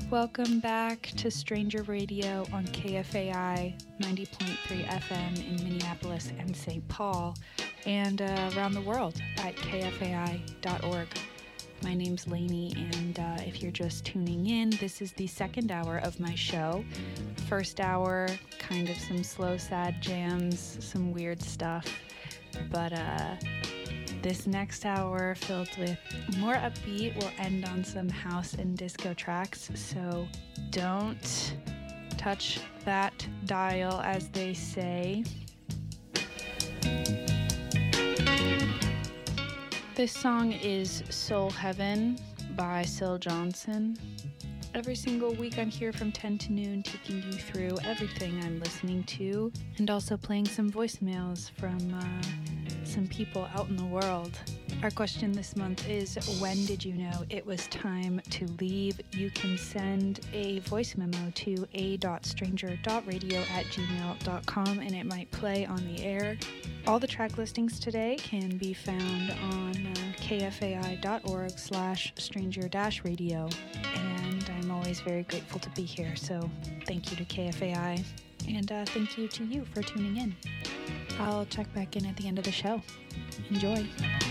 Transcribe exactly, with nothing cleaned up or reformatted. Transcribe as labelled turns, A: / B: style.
A: Welcome back to Stranger Radio on K F A I ninety point three F M in Minneapolis and Saint Paul, and uh, around the world at K F A I dot org. My name's Lainey, and uh, if you're just tuning in, this is the second hour of my show. First hour, kind of some slow, sad jams, some weird stuff, but uh, this next hour, filled with more upbeat, will end on some house and disco tracks, so don't touch that dial, as they say. This song is Soul Heaven by Syl Johnson. Every single week I'm here from ten to noon, taking you through everything I'm listening to, and also playing some voicemails from uh, some people out in the world. Our question this month is, when did you know it was time to leave? You can send a voice memo to a dot stranger dot radio at gmail dot com and it might play on the air. All the track listings today can be found on uh, K F A I dot org slash stranger dash radio. And I'm always very grateful to be here, so thank you to K F A I, and uh, thank you to you for tuning in. I'll check back in at the end of the show. Enjoy.